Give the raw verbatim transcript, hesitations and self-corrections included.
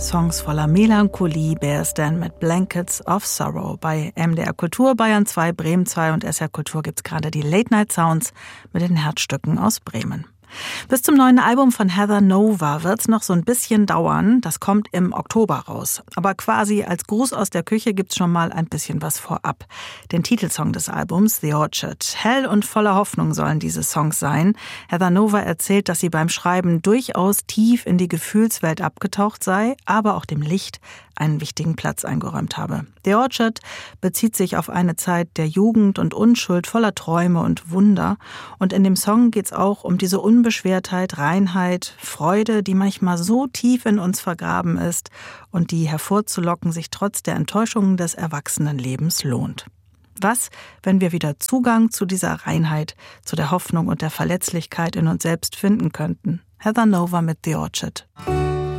Songs voller Melancholie, Bears Dan mit Blankets of Sorrow. Bei M D R Kultur, Bayern zwei, Bremen zwei und S R Kultur gibt's gerade die Late Night Sounds mit den Herzstücken aus Bremen. Bis zum neuen Album von Heather Nova wird's noch so ein bisschen dauern. Das kommt im Oktober raus. Aber quasi als Gruß aus der Küche gibt's schon mal ein bisschen was vorab. Den Titelsong des Albums, The Orchard. Hell und voller Hoffnung sollen diese Songs sein. Heather Nova erzählt, dass sie beim Schreiben durchaus tief in die Gefühlswelt abgetaucht sei, aber auch dem Licht einen wichtigen Platz eingeräumt habe. The Orchard bezieht sich auf eine Zeit der Jugend und Unschuld voller Träume und Wunder. Und in dem Song geht's auch um diese Unbeschwertheit, Reinheit, Freude, die manchmal so tief in uns vergraben ist und die hervorzulocken sich trotz der Enttäuschungen des Erwachsenenlebens lohnt. Was, wenn wir wieder Zugang zu dieser Reinheit, zu der Hoffnung und der Verletzlichkeit in uns selbst finden könnten? Heather Nova mit The Orchard.